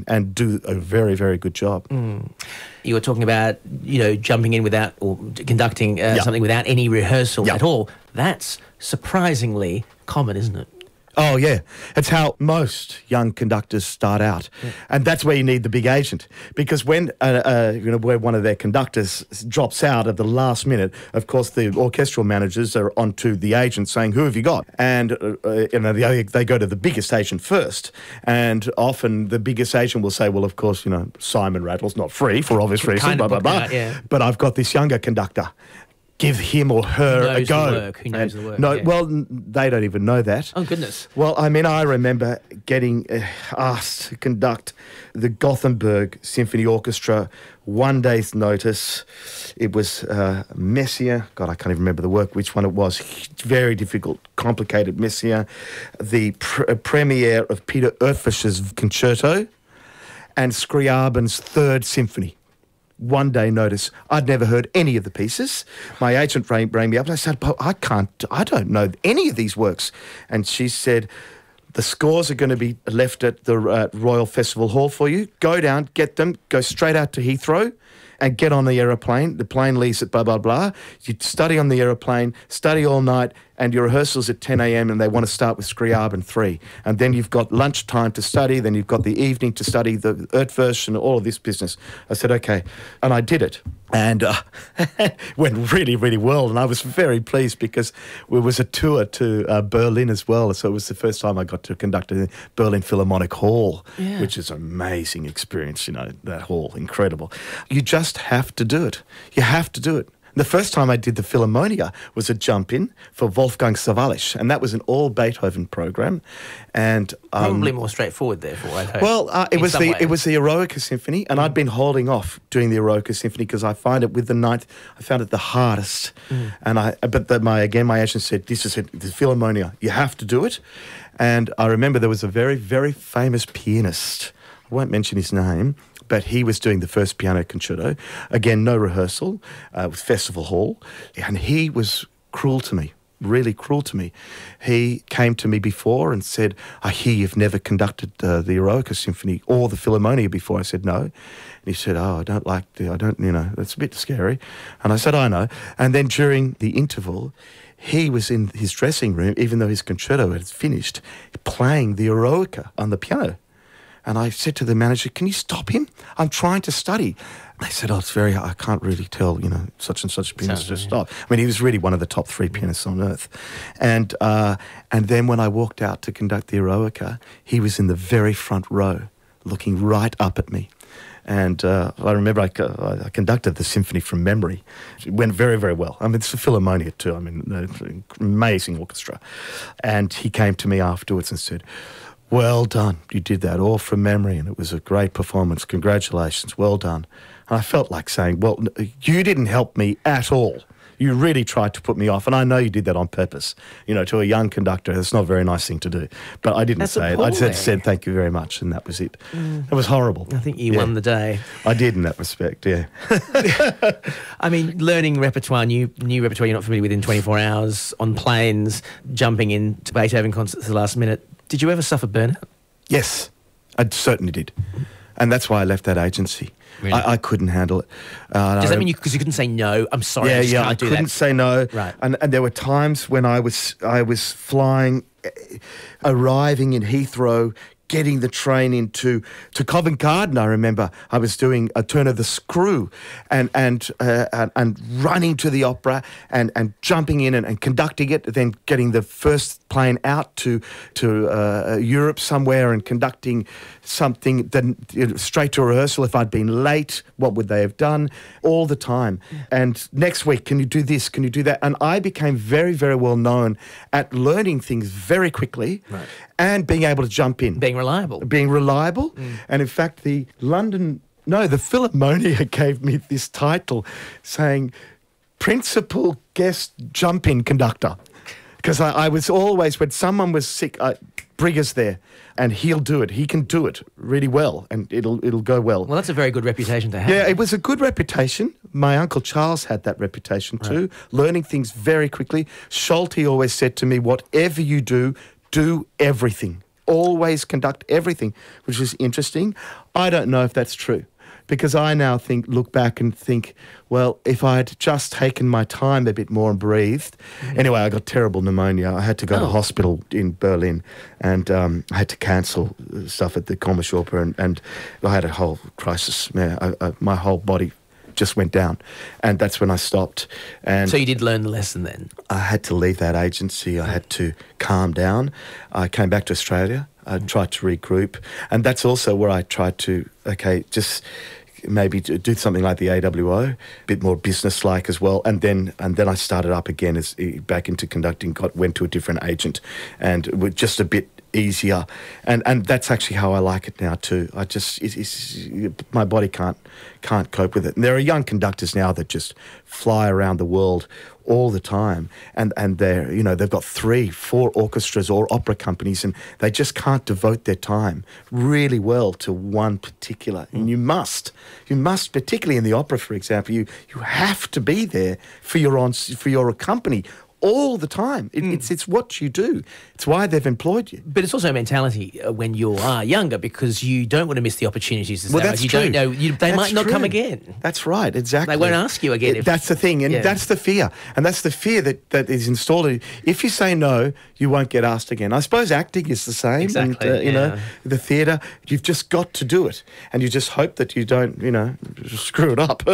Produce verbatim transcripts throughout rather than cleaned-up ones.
and do a very, very good job. Mm. You were talking about, you know, jumping in without, or conducting uh, yeah. something without any rehearsal yeah. at all. That's surprisingly common, isn't it? Oh, yeah. It's how most young conductors start out. Yeah. And that's where you need the big agent. Because when uh, uh, you know, where one of their conductors drops out at the last minute, of course, the orchestral managers are onto the agent saying, who have you got? And uh, you know, they, they go to the biggest agent first. And often the biggest agent will say, well, of course, you know, Simon Rattle's not free for obvious reasons, kind blah, of blah, blah. Out, yeah. But I've got this younger conductor. Give him or her Who knows a go. The work? Who knows and the work? No, yeah. well, they don't even know that. Oh, goodness. Well, I mean, I remember getting uh, asked to conduct the Gothenburg Symphony Orchestra one day's notice. It was uh, Messier. God, I can't even remember the work, which one it was. Very difficult, complicated Messier. The pr- premiere of Peter Oetfisch's Concerto and Scriabin's Third Symphony. One day notice. I'd never heard any of the pieces. My agent rang, rang me up and I said, but I can't, I don't know any of these works. And she said, the scores are going to be left at the uh, Royal Festival Hall for you. Go down, get them, go straight out to Heathrow and get on the aeroplane. The plane leaves at blah, blah, blah. You study on the aeroplane, study all night, and your rehearsal's at ten a.m. and they want to start with Scriabin three. And then you've got lunchtime to study, then you've got the evening to study the Oetfisch and all of this business. I said, okay. And I did it. And uh, went really, really well. And I was very pleased because it was a tour to uh, Berlin as well. So it was the first time I got to conduct the Berlin Philharmonic Hall, yeah. which is an amazing experience, you know, that hall, incredible. You just have to do it. You have to do it. The first time I did the Philharmonia was a jump-in for Wolfgang Sawallisch, and that was an all-Beethoven program. And um, Probably more straightforward, therefore, I'd hope. Well, uh, it was the ways. it was the Eroica Symphony, and mm. I'd been holding off doing the Eroica Symphony because I find it with the ninth, I found it the hardest. Mm. And I, but the, my again, my agent said, "This is it, the Philharmonia. You have to do it." And I remember there was a very, very famous pianist. I won't mention his name. But he was doing the first piano concerto. Again, no rehearsal, uh, with Festival Hall. And he was cruel to me, really cruel to me. He came to me before and said, I hear you've never conducted uh, the Eroica Symphony or the Philharmonia before. I said, no. And he said, oh, I don't like the, I don't, you know, that's a bit scary. And I said, I know. And then during the interval, he was in his dressing room, even though his concerto had finished, playing the Eroica on the piano. And I said to the manager, can you stop him? I'm trying to study. They said, oh, it's very hard. I can't really tell, you know, such and such pianist to stop. I mean, he was really one of the top three pianists on earth. And uh, and then when I walked out to conduct the Eroica, he was in the very front row, looking right up at me. And uh, I remember I, uh, I conducted the symphony from memory. It went very, very well. I mean, it's a Philharmonia too. I mean, an amazing orchestra. And he came to me afterwards and said, well done. You did that all from memory, and it was a great performance. Congratulations. Well done. And I felt like saying, well, you didn't help me at all. You really tried to put me off, and I know you did that on purpose. You know, to a young conductor, it's not a very nice thing to do. But I didn't That's say appalling. it. I just said thank you very much, and that was it. Mm. It was horrible. I think you yeah. won the day. I did in that respect, yeah. I mean, learning repertoire, new new repertoire you're not familiar with in twenty-four hours, on planes, jumping into Beethoven concerts at the last minute. Did you ever suffer burnout? Yes, I certainly did. And that's why I left that agency. Really? I, I couldn't handle it. Uh, Does that mean you, because you couldn't say no, I'm sorry, yeah, I just yeah, can't I do couldn't that? say no. Right. And, and there were times when I was I was flying, uh, arriving in Heathrow, getting the train into to Covent Garden. I remember I was doing a Turn of the Screw, and and uh, and, and running to the opera and, and jumping in and, and conducting it. Then getting the first plane out to to uh, Europe somewhere and conducting something. Then you know, straight to rehearsal. If I'd been late, what would they have done? All the time. Yeah. And next week, can you do this? Can you do that? And I became very, very well known at learning things very quickly. Right. And being able to jump in. Being reliable. Being reliable. Mm. And in fact, the London, no, the Philharmonia gave me this title saying, Principal Guest Jump-In Conductor. Because I, I was always, when someone was sick, I, Brigger's there, and he'll do it. He can do it really well, and it'll it'll go well. Well, that's a very good reputation to have. Yeah, it was a good reputation. My Uncle Charles had that reputation too, right. Learning things very quickly. Schulte always said to me, whatever you do, do everything. always conduct everything, which is interesting. I don't know if that's true. Because I now think, look back and think, well, if I had just taken my time a bit more and breathed. Mm-hmm. Anyway, I got terrible pneumonia. I had to go oh. to hospital in Berlin, and um, I had to cancel stuff at the Kommershofer, and, and I had a whole crisis. Yeah, I, I, my whole body just went down, and that's when I stopped. And so you did learn the lesson then? I had to leave that agency. I had to calm down. I came back to Australia. I tried to regroup, and that's also where I tried to, okay, just maybe do something like the A W O, a bit more business-like as well, and then and then I started up again as back into conducting. Got went to a different agent, and with just a bit easier, and and that's actually how I like it now too. I just it, it's, my body can't can't cope with it. And there are young conductors now that just fly around the world all the time, and and they're, you know, they've got three, four orchestras or opera companies, and they just can't devote their time really well to one particular. Mm. And you must, you must, particularly in the opera, for example, you you have to be there for your on for your company all the time. It, mm. It's it's what you do. It's why they've employed you. But it's also a mentality uh, when you are younger, because you don't want to miss the opportunities. As well, that's you true. don't know you, they that's might not true. come again. That's right. Exactly. They won't ask you again. It, if, that's the thing, and yeah. that's the fear, and that's the fear that, that is installed in you. If you say no, you won't get asked again. I suppose acting is the same. Exactly. And, uh, you yeah. know, the theatre, you've just got to do it, and you just hope that you don't, you know, screw it up.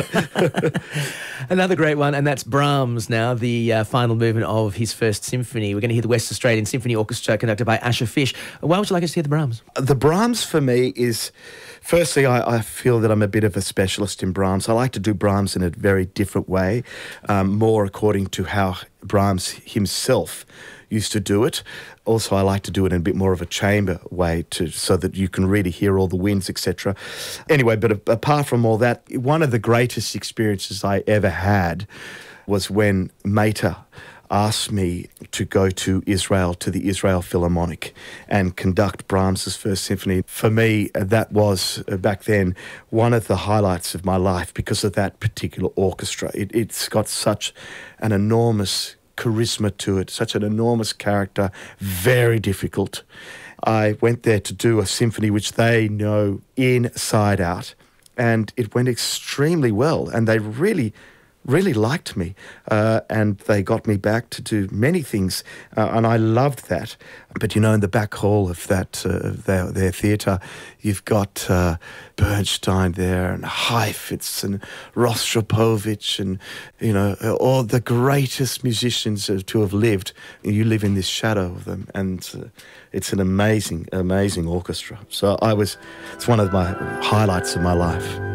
Another great one, and that's Brahms. Now, the uh, final movement of his first symphony. We're going to hear the West Australian Symphony Orchestra conducted by Asher Fish. Why would you like us to hear the Brahms? The Brahms for me is, firstly, I, I feel that I'm a bit of a specialist in Brahms. I like to do Brahms in a very different way, um, more according to how Brahms himself used to do it. Also, I like to do it in a bit more of a chamber way, to so that you can really hear all the winds, et cetera. Anyway, but a, apart from all that, one of the greatest experiences I ever had was when Mater asked me to go to Israel, to the Israel Philharmonic, and conduct Brahms's first symphony. For me, that was, uh, back then, one of the highlights of my life because of that particular orchestra. It, it's got such an enormous charisma to it, such an enormous character, very difficult. I went there to do a symphony which they know inside out, and it went extremely well, and they really really liked me, uh, and they got me back to do many things, uh, and I loved that. But, you know, in the back hall of that uh, their, their theatre, you've got uh, Bernstein there, and Heifetz, and Rostropovich, and, you know, all the greatest musicians to have lived. You live in this shadow of them, and uh, it's an amazing, amazing orchestra. So I was, it's one of my highlights of my life.